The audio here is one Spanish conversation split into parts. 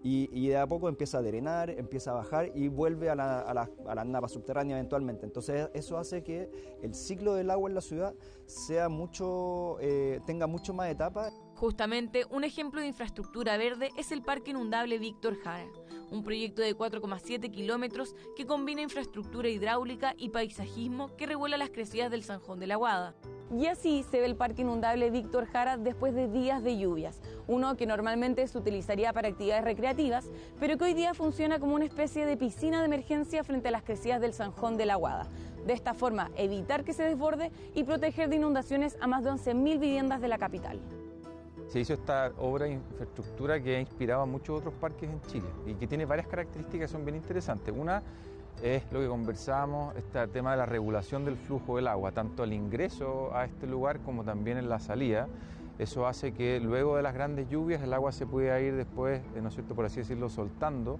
y de a poco empieza a drenar, empieza a bajar y vuelve a la napa subterránea eventualmente. Entonces eso hace que el ciclo del agua en la ciudad sea tenga mucho más etapas. Justamente, un ejemplo de infraestructura verde es el Parque Inundable Víctor Jara, un proyecto de 4,7 kilómetros que combina infraestructura hidráulica y paisajismo que regula las crecidas del Zanjón de la Guada. Y así se ve el Parque Inundable Víctor Jara después de días de lluvias, uno que normalmente se utilizaría para actividades recreativas, pero que hoy día funciona como una especie de piscina de emergencia frente a las crecidas del Zanjón de la Guada. De esta forma, evitar que se desborde y proteger de inundaciones a más de 11.000 viviendas de la capital. Se hizo esta obra de infraestructura que ha inspirado a muchos otros parques en Chile y que tiene varias características que son bien interesantes. Una es lo que conversábamos, este tema de la regulación del flujo del agua, tanto al ingreso a este lugar como también en la salida. Eso hace que luego de las grandes lluvias el agua se pueda ir después, ¿no es cierto?, por así decirlo, soltando,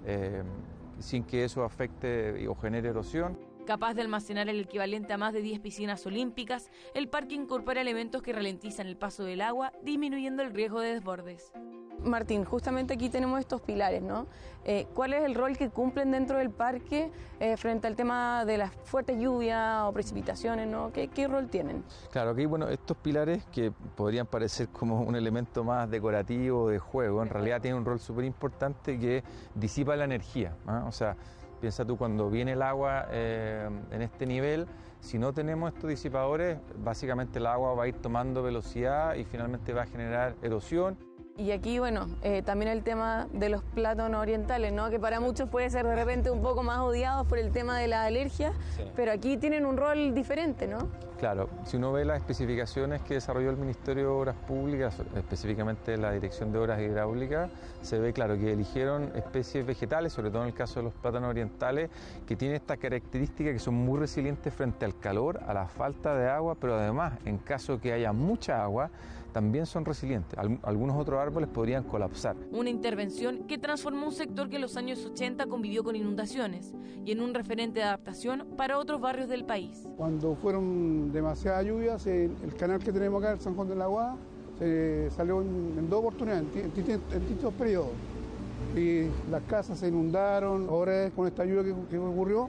sin que eso afecte o genere erosión. Capaz de almacenar el equivalente a más de 10 piscinas olímpicas, el parque incorpora elementos que ralentizan el paso del agua, disminuyendo el riesgo de desbordes. Martín, justamente aquí tenemos estos pilares, ¿no? ¿Cuál es el rol que cumplen dentro del parque frente al tema de las fuertes lluvias o precipitaciones, ¿no? ¿Qué rol tienen? Claro, aquí, bueno, estos pilares que podrían parecer como un elemento más decorativo de juego, en realidad tienen un rol súper importante que disipa la energía, ¿eh? O sea, piensa tú, cuando viene el agua en este nivel, si no tenemos estos disipadores, básicamente el agua va a ir tomando velocidad y finalmente va a generar erosión. Y aquí, bueno, también el tema de los plátanos orientales, ¿no? Que para muchos puede ser de repente un poco más odiados por el tema de la alergia, sí, pero aquí tienen un rol diferente, ¿no? Claro, si uno ve las especificaciones que desarrolló el Ministerio de Obras Públicas, específicamente la Dirección de Obras Hidráulicas, se ve claro que eligieron especies vegetales, sobre todo en el caso de los plátanos orientales, que tienen esta característica que son muy resilientes frente al calor, a la falta de agua, pero además, en caso que haya mucha agua, también son resilientes. Algunos otros árboles podrían colapsar. Una intervención que transformó un sector que en los años 80 convivió con inundaciones y en un referente de adaptación para otros barrios del país. Cuando fueron demasiadas lluvias, el canal que tenemos acá, el Zanjón de la Guada, se salió en dos oportunidades, en distintos periodos. Y las casas se inundaron. Ahora, con esta lluvia que ocurrió,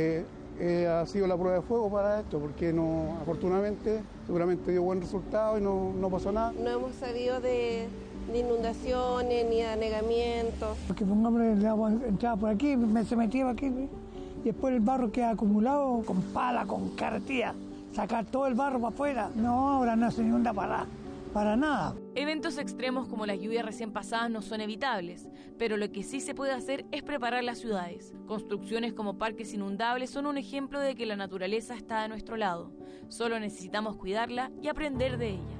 ha sido la prueba de fuego para esto, porque no, afortunadamente, seguramente dio buen resultado y no pasó nada. No hemos sabido de inundaciones ni de anegamientos. Porque pongamos el agua entraba por aquí, se metía aquí, y después el barro queda acumulado con pala, con carretilla, sacar todo el barro para afuera. No, ahora no se inunda para nada. Eventos extremos como las lluvias recién pasadas no son evitables, pero lo que sí se puede hacer es preparar las ciudades. Construcciones como parques inundables son un ejemplo de que la naturaleza está de nuestro lado. Solo necesitamos cuidarla y aprender de ella.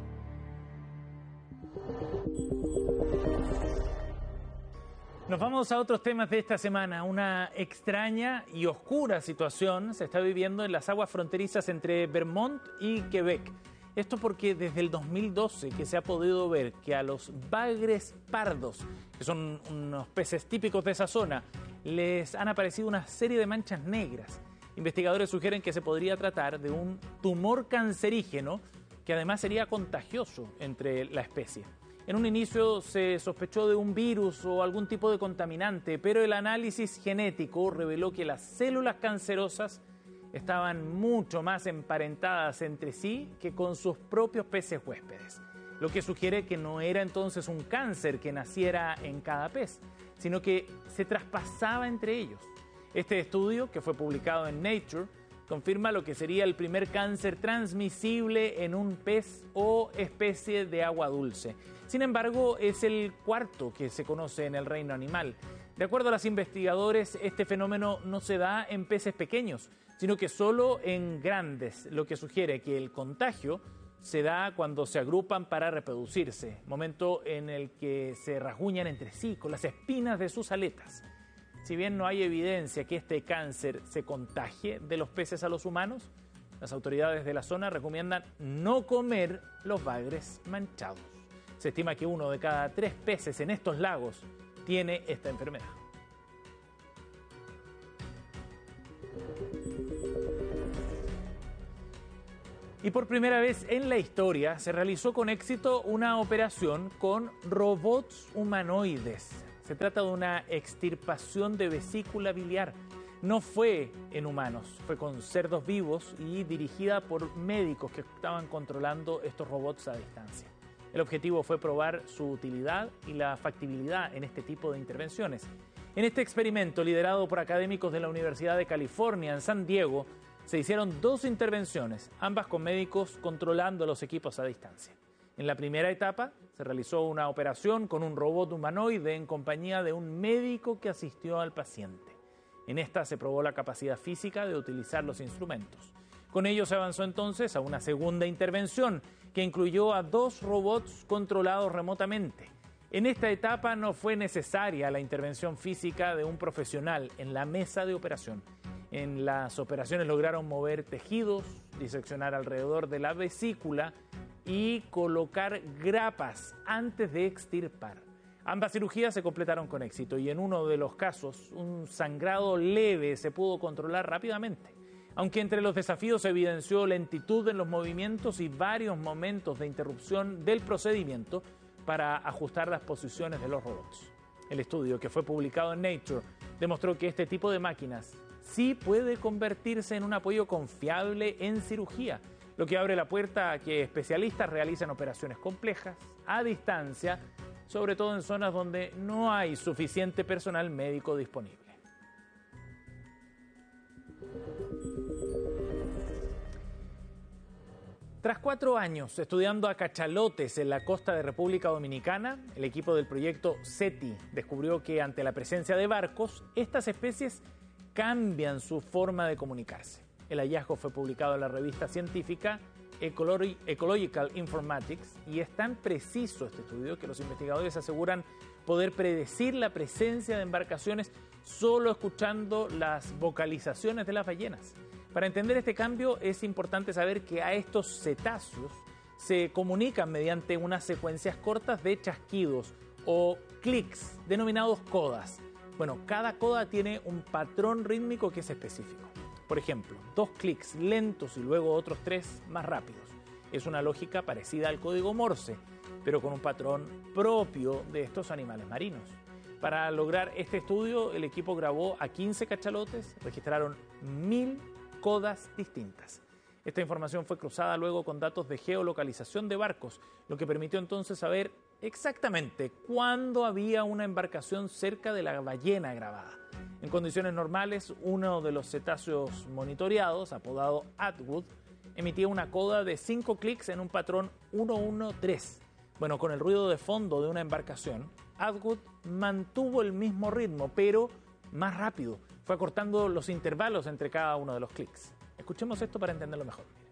Nos vamos a otros temas de esta semana. Una extraña y oscura situación se está viviendo en las aguas fronterizas entre Vermont y Quebec. Esto porque desde el 2012 que se ha podido ver que a los bagres pardos, que son unos peces típicos de esa zona, les han aparecido una serie de manchas negras. Investigadores sugieren que se podría tratar de un tumor cancerígeno que además sería contagioso entre la especie. En un inicio se sospechó de un virus o algún tipo de contaminante, pero el análisis genético reveló que las células cancerosas estaban mucho más emparentadas entre sí que con sus propios peces huéspedes, lo que sugiere que no era entonces un cáncer que naciera en cada pez, sino que se traspasaba entre ellos. Este estudio, que fue publicado en Nature, confirma lo que sería el primer cáncer transmisible en un pez o especie de agua dulce. Sin embargo, es el cuarto que se conoce en el reino animal. De acuerdo a los investigadores, este fenómeno no se da en peces pequeños, sino que solo en grandes, lo que sugiere que el contagio se da cuando se agrupan para reproducirse, momento en el que se rasguñan entre sí con las espinas de sus aletas. Si bien no hay evidencia que este cáncer se contagie de los peces a los humanos, las autoridades de la zona recomiendan no comer los bagres manchados. Se estima que 1 de cada 3 peces en estos lagos tiene esta enfermedad. Y por primera vez en la historia se realizó con éxito una operación con robots humanoides. Se trata de una extirpación de vesícula biliar. No fue en humanos, fue con cerdos vivos y dirigida por médicos que estaban controlando estos robots a distancia. El objetivo fue probar su utilidad y la factibilidad en este tipo de intervenciones. En este experimento, liderado por académicos de la Universidad de California en San Diego, se hicieron 2 intervenciones, ambas con médicos controlando los equipos a distancia. En la primera etapa, se realizó una operación con un robot humanoide en compañía de un médico que asistió al paciente. En esta se probó la capacidad física de utilizar los instrumentos. Con ello se avanzó entonces a una segunda intervención que incluyó a 2 robots controlados remotamente. En esta etapa no fue necesaria la intervención física de un profesional en la mesa de operación. En las operaciones lograron mover tejidos, diseccionar alrededor de la vesícula y colocar grapas antes de extirpar. Ambas cirugías se completaron con éxito y en uno de los casos un sangrado leve se pudo controlar rápidamente. Aunque entre los desafíos se evidenció lentitud en los movimientos y varios momentos de interrupción del procedimiento para ajustar las posiciones de los robots. El estudio, que fue publicado en Nature, demostró que este tipo de máquinas sí puede convertirse en un apoyo confiable en cirugía, lo que abre la puerta a que especialistas realicen operaciones complejas a distancia, sobre todo en zonas donde no hay suficiente personal médico disponible. Tras 4 años estudiando a cachalotes en la costa de República Dominicana, el equipo del proyecto SETI descubrió que ante la presencia de barcos, estas especies cambian su forma de comunicarse. El hallazgo fue publicado en la revista científica Ecological Informatics y es tan preciso este estudio que los investigadores aseguran poder predecir la presencia de embarcaciones solo escuchando las vocalizaciones de las ballenas. Para entender este cambio es importante saber que a estos cetáceos se comunican mediante unas secuencias cortas de chasquidos o clics denominados codas. Bueno, cada coda tiene un patrón rítmico que es específico. Por ejemplo, 2 clics lentos y luego otros 3 más rápidos. Es una lógica parecida al código Morse, pero con un patrón propio de estos animales marinos. Para lograr este estudio, el equipo grabó a 15 cachalotes, registraron 1000 codas distintas. Esta información fue cruzada luego con datos de geolocalización de barcos, lo que permitió entonces saber exactamente cuándo había una embarcación cerca de la ballena grabada. En condiciones normales, uno de los cetáceos monitoreados, apodado Atwood, emitía una coda de 5 clics en un patrón 113. Bueno, con el ruido de fondo de una embarcación, Atwood mantuvo el mismo ritmo, pero más rápido. Fue acortando los intervalos entre cada uno de los clics. Escuchemos esto para entenderlo mejor.